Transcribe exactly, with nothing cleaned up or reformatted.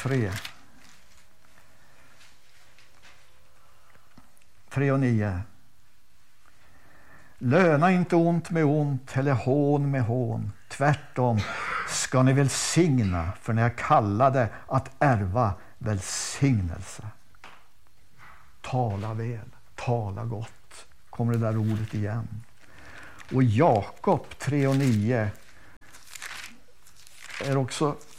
tre. tre och nio. Löna inte ont med ont eller hån med hån. Tvärtom ska ni välsigna, för ni är kallade att ärva välsignelse. Tala väl, tala gott. Kommer det där ordet igen. Och Jakob tre och nio är också